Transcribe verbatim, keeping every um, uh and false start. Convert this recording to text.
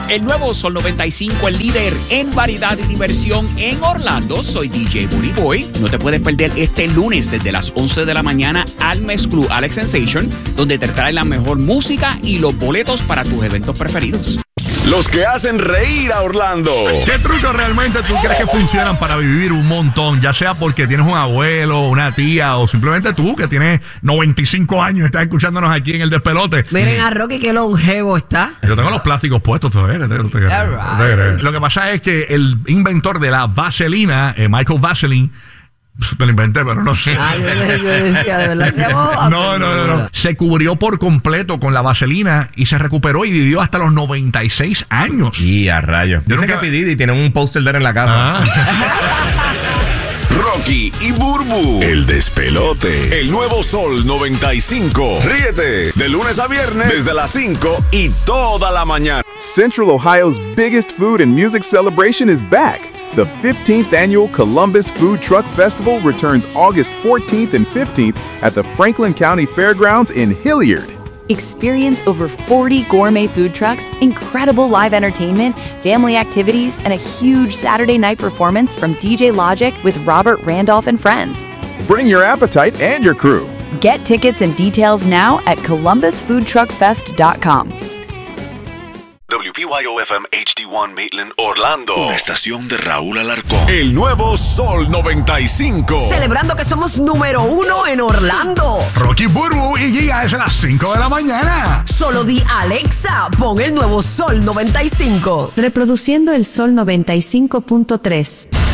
El nuevo Sol noventa y cinco, el líder en variedad y diversión en Orlando. Soy D J Booty Boy. No te puedes perder este lunes desde las once de la mañana al Mes Club Alex Sensation, donde te trae la mejor música y los boletos para tus eventos preferidos. Los que hacen reír a Orlando. ¿Qué trucos realmente tú crees que funcionan para vivir un montón? Ya sea porque tienes un abuelo, una tía o simplemente tú que tienes noventa y cinco años y estás escuchándonos aquí en El Despelote. Miren a Rocky qué longevo está. Yo tengo los plásticos puestos todavía. Right. Lo que pasa es que el inventor de la vaselina, eh, Michael Vaseline, me lo inventé, pero no sé. Ay, yo, yo decía, de verdad se llamaba no, no, no, no. Se cubrió por completo con la vaselina y se recuperó y vivió hasta los noventa y seis años. Y a rayo. Yo Dicen nunca... que P. Diddy tiene un póster de él en la casa. Ah. Rocky y Burbu, El Despelote. El nuevo Sol noventa y cinco. Ríete de lunes a viernes desde las cinco y toda la mañana. Central Ohio's biggest food and music celebration is back. The fifteenth Annual Columbus Food Truck Festival returns August fourteenth and fifteenth at the Franklin County Fairgrounds in Hilliard. Experience over forty gourmet food trucks, incredible live entertainment, family activities, and a huge Saturday night performance from D J Logic with Robert Randolph and friends. Bring your appetite and your crew. Get tickets and details now at columbus food truck fest dot com. W P Y O F M H D uno Maitland, Orlando. Una estación de Raúl Alarcón. El nuevo Sol noventa y cinco. Celebrando que somos número uno en Orlando. Rocky, Burbu y Giga es a las cinco de la mañana. Solo di Alexa, pon el nuevo Sol noventa y cinco. Reproduciendo el Sol noventa y cinco punto tres.